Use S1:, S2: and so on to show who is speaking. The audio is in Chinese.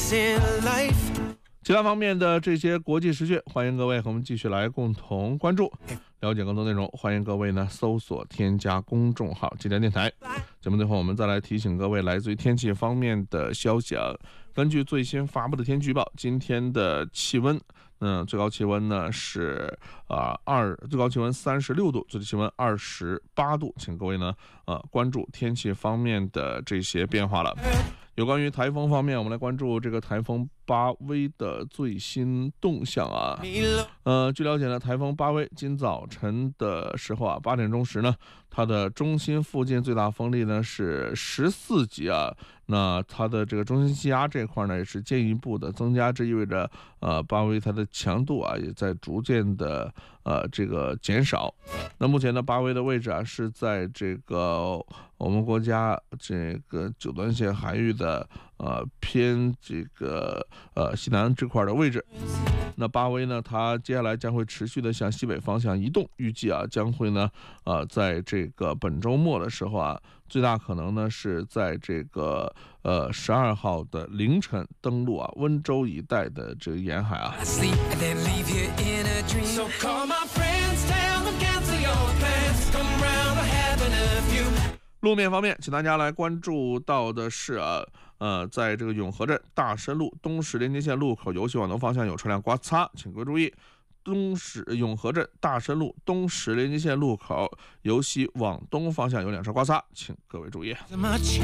S1: 其他方面的这些国际时讯，欢迎各位和我们继续来共同关注。了解更多内容，欢迎各位呢搜索添加公众号“济南电台”。节目最后，我们再来提醒各位来自于天气方面的消息啊。根据最新发布的天气预报，今天的气温，最高气温呢是最高气温36度，最低气温28度，请各位呢关注天气方面的这些变化了。有关于台风方面，我们来关注这个台风巴威的最新动向啊。据了解呢，台风巴威今早晨的时候8点钟时呢，它的中心附近最大风力呢是14级啊。那它的这个中心气压这块呢也是进一步的增加，这意味着巴威它的强度啊也在逐渐的这个减少。那目前呢，巴威的位置啊是在这个我们国家这个九段线海域的偏这个西南这块的位置。那巴威呢，它接下来将会持续的向西北方向移动，预计啊将会呢在这个本周末的时候啊，最大可能呢是在这个12号的凌晨登陆啊温州一带的这个沿海啊。路面方面，请大家来关注到的是在这个永和镇大深路东石连接线路口由西往东方向有车辆刮擦，请各位注意。永和镇大深路东石连接线路口由西往东方向有辆车刮擦，请各位注意。